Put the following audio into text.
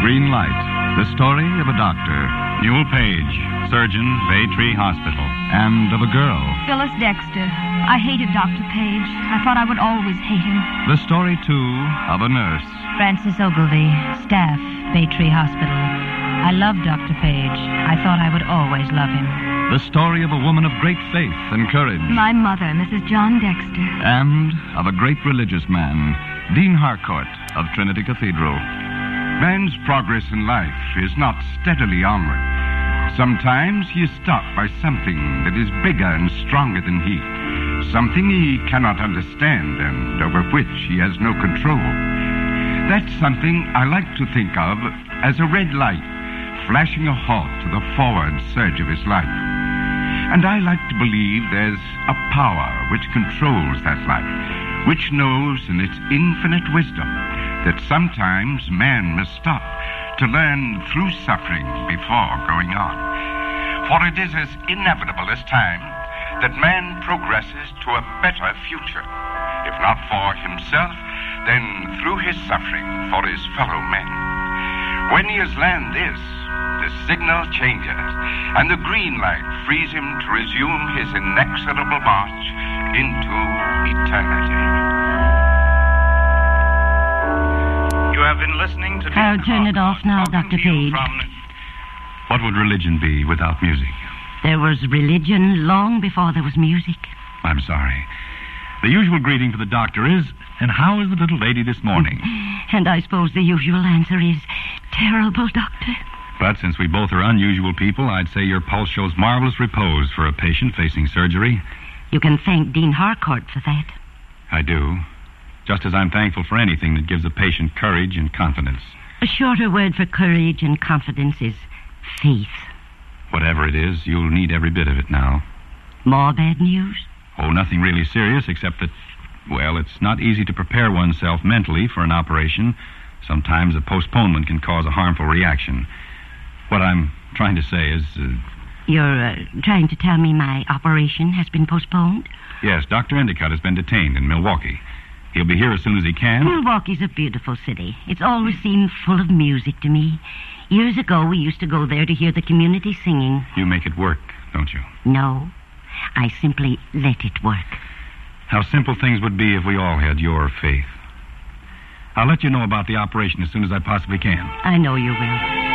Green Light, the story of a doctor, Newell Page, surgeon, Bay Tree Hospital, and of a girl. Phyllis Dexter. I hated Dr. Page. I thought I would always hate him. The story, too, of a nurse. Frances Ogilvy, staff, Bay Tree Hospital. I love Dr. Page. I thought I would always love him. The story of a woman of great faith and courage. My mother, Mrs. John Dexter. And of a great religious man, Dean Harcourt of Trinity Cathedral. Man's progress in life is not steadily onward. Sometimes he is stopped by something that is bigger and stronger than he. Something he cannot understand and over which he has no control. That's something I like to think of as a red light flashing a halt to the forward surge of his life. And I like to believe there's a power which controls that life, which knows in its infinite wisdom that sometimes man must stop to learn through suffering before going on. For it is as inevitable as time that man progresses to a better future, if not for himself, then through his suffering for his fellow men. When he has learned this, the signal changes, and the green light frees him to resume his inexorable march into eternity. You have been listening to... I'll turn it off now, Dr. Page. What would religion be without music? There was religion long before there was music. I'm sorry. The usual greeting for the doctor is, and how is the little lady this morning? And I suppose the usual answer is, terrible, Doctor. But since we both are unusual people, I'd say your pulse shows marvelous repose for a patient facing surgery. You can thank Dean Harcourt for that. I do. Just as I'm thankful for anything that gives a patient courage and confidence. A shorter word for courage and confidence is faith. Whatever it is, you'll need every bit of it now. More bad news? Oh, nothing really serious, except that, well, it's not easy to prepare oneself mentally for an operation. Sometimes a postponement can cause a harmful reaction. What I'm trying to say is... You're trying to tell me my operation has been postponed? Yes, Dr. Endicott has been detained in Milwaukee. He'll be here as soon as he can. Milwaukee's a beautiful city. It's always seemed full of music to me. Years ago, we used to go there to hear the community singing. You make it work, don't you? No, I simply let it work. How simple things would be if we all had your faith. I'll let you know about the operation as soon as I possibly can. I know you will.